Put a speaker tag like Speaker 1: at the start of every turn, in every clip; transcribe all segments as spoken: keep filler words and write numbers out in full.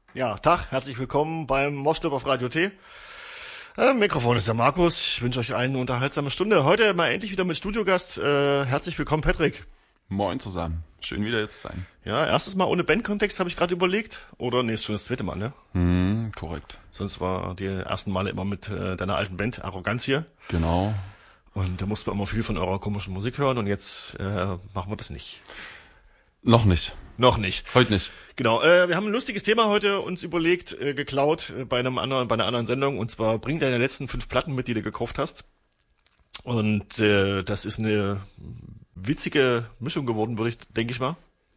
Speaker 1: Ja, Tag, herzlich willkommen beim Moschclub auf Radio T. Äh, Mikrofon ist der Markus. Ich wünsche euch eine unterhaltsame Stunde. Heute mal endlich wieder mit Studiogast. Äh, herzlich willkommen, Patrick.
Speaker 2: Moin zusammen. Schön wieder jetzt zu sein.
Speaker 1: Ja, erstes Mal ohne Bandkontext habe ich gerade überlegt. Oder nee, ist schon das zweite Mal, ne?
Speaker 2: Hm, korrekt.
Speaker 1: Sonst war die ersten Male immer mit äh, deiner alten Band Arroganz hier.
Speaker 2: Genau.
Speaker 1: Und da musste man immer viel von eurer komischen Musik hören und jetzt äh, machen wir das nicht.
Speaker 2: Noch nicht.
Speaker 1: Noch nicht.
Speaker 2: Heute nicht.
Speaker 1: Genau, äh, wir haben ein lustiges Thema heute uns überlegt, äh, geklaut äh, bei einem anderen, bei einer anderen Sendung. Und zwar bring deine letzten fünf Platten mit, die du gekauft hast. Und äh, das ist eine witzige Mischung geworden, würde ich, denke ich mal.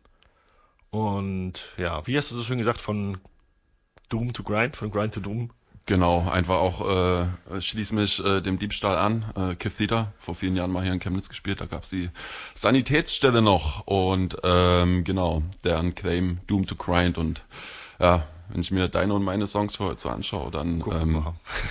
Speaker 1: Und ja, wie hast du so schön gesagt, von Doom to Grind, von Grind to Doom?
Speaker 2: Genau, einfach auch, äh, schließ mich äh, dem Diebstahl an. Äh, Cathedra, vor vielen Jahren mal hier in Chemnitz gespielt, da gab's die Sanitätsstelle noch und ähm, genau, deren Claim Doom to Grind und ja, wenn ich mir deine und meine Songs für heute so anschaue, dann ähm,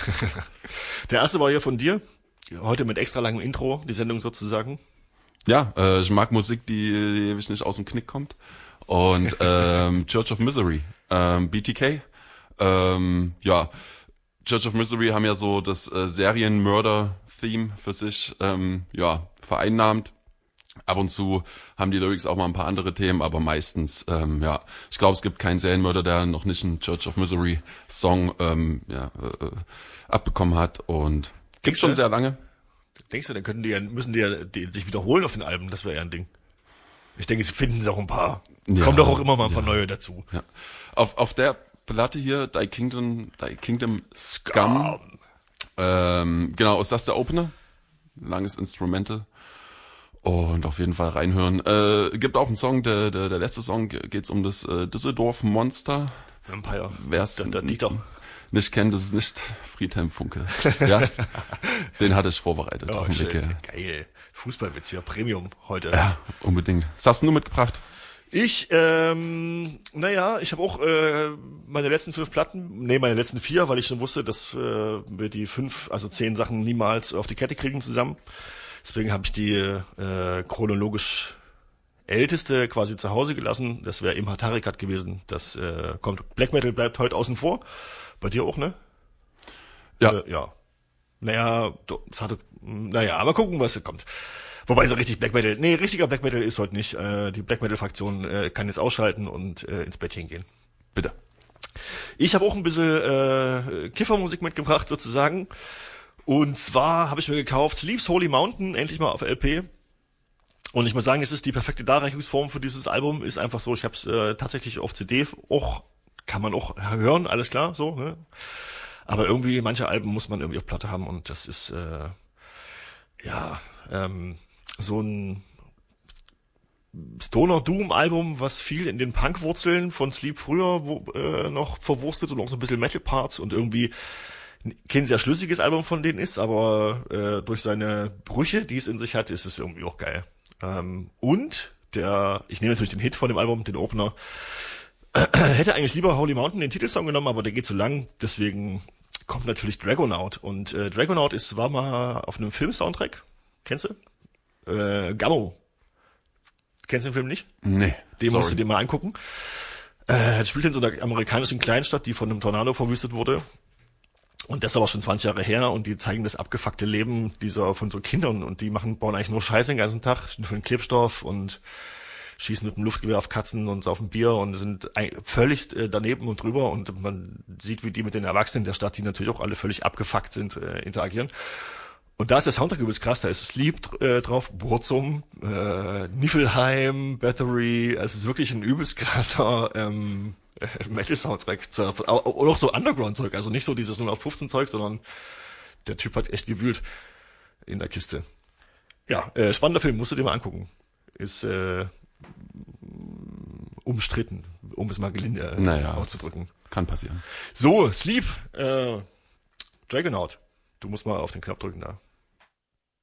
Speaker 1: der erste war hier von dir, heute mit extra langem Intro, die Sendung sozusagen.
Speaker 2: Ja, äh, ich mag Musik, die, die ewig nicht aus dem Knick kommt und ähm, Church of Misery, ähm, B T K, ähm, ja, Church of Misery haben ja so das äh, Serienmörder-Theme für sich ähm, ja vereinnahmt. Ab und zu haben die Lyrics auch mal ein paar andere Themen, aber meistens, ähm, ja, ich glaube, es gibt keinen Serienmörder, der noch nicht einen Church of Misery Song ähm, ja, äh, abbekommen hat und gibt's schon sehr lange.
Speaker 1: Denkst du, dann könnten die ja, müssen die ja die sich wiederholen auf den Alben, das wäre ja ein Ding. Ich denke, sie finden auch ein paar. Ja, kommen doch auch immer mal ein paar ja. neue dazu.
Speaker 2: Ja. Auf, auf der Platte hier, Thy Kingdom, Thy Kingdom Scum. Ähm, genau, ist das der Opener? Langes Instrumental. Und auf jeden Fall reinhören. Äh, gibt auch einen Song, der, der, der letzte Song geht's um das äh, Düsseldorf Monster.
Speaker 1: Vampire.
Speaker 2: Wer's
Speaker 1: da, da liegt doch.
Speaker 2: nicht kennt, das ist nicht Friedhelm Funke. Ja, den hatte ich vorbereitet
Speaker 1: Oh,
Speaker 2: auf dem Weg.
Speaker 1: Geil. Fußballwitz hier, Premium heute.
Speaker 2: Ja, unbedingt. Was hast du nur mitgebracht?
Speaker 1: Ich, ähm, naja, ich habe auch äh, meine letzten fünf Platten, nee, meine letzten vier, weil ich schon wusste, dass äh, wir die fünf, also zehn Sachen niemals auf die Kette kriegen zusammen. Deswegen habe ich die äh, chronologisch älteste quasi zu Hause gelassen. Das wäre Imhotep Tarikat gewesen. Das äh, kommt. Black Metal bleibt heute außen vor. Bei dir auch, ne?
Speaker 2: Ja.
Speaker 1: Äh, ja. Naja, das hatte, naja, mal gucken, was kommt. Wobei so richtig Black Metal, nee, richtiger Black Metal ist heute nicht. Äh, die Black Metal Fraktion äh, kann jetzt ausschalten und äh, ins Bettchen gehen.
Speaker 2: Bitte.
Speaker 1: Ich habe auch ein bisschen äh, Kiffermusik mitgebracht sozusagen. Und zwar habe ich mir gekauft Sleeps Holy Mountain, endlich mal auf L P. Und ich muss sagen, es ist die perfekte Darreichungsform für dieses Album. Ist einfach so, ich habe es äh, tatsächlich auf C D auch, kann man auch hören, alles klar, so. Ne? Aber irgendwie, manche Alben muss man irgendwie auf Platte haben und das ist, äh, ja, ähm, so ein Stoner-Doom-Album, was viel in den Punk-Wurzeln von Sleep früher wo, äh, noch verwurstet und auch so ein bisschen Metal-Parts und irgendwie kein sehr schlüssiges Album von denen ist, aber äh, durch seine Brüche, die es in sich hat, ist es irgendwie auch geil. Ähm, und der, ich nehme natürlich den Hit von dem Album, den Opener, hätte eigentlich lieber Holy Mountain den Titelsong genommen, aber der geht zu lang, deswegen kommt natürlich Dragonaut. Und äh, Dragonaut ist, war mal auf einem Film-Soundtrack. Kennst du? Äh, Gammo. Kennst du den Film nicht?
Speaker 2: Nee.
Speaker 1: Den
Speaker 2: sorry.
Speaker 1: musst du dir mal angucken. Äh, spielt in so einer amerikanischen Kleinstadt, die von einem Tornado verwüstet wurde. Und das ist aber schon zwanzig Jahre her und die zeigen das abgefuckte Leben dieser von so Kindern und die machen, bauen eigentlich nur Scheiße den ganzen Tag, für den Klebstoff und schießen mit dem Luftgewehr auf Katzen und saufen Bier und sind völlig äh, daneben und drüber und man sieht, wie die mit den Erwachsenen der Stadt, die natürlich auch alle völlig abgefuckt sind, äh, interagieren. Und da ist der Soundtrack übrigens krass, da ist Sleep äh, drauf, Burzum, äh, Niflheim, Bathory, es ist wirklich ein übelst krasser ähm, Metal-Soundtrack und auch so Underground-Zeug, also nicht so dieses null acht fünfzehn Zeug, sondern der Typ hat echt gewühlt in der Kiste. Ja, äh, spannender Film, musst du dir mal angucken. Ist äh, umstritten, um es mal gelinde
Speaker 2: naja,
Speaker 1: auszudrücken.
Speaker 2: Kann passieren.
Speaker 1: So, Sleep, äh, Dragonaut. Du musst mal auf den Knopf drücken da.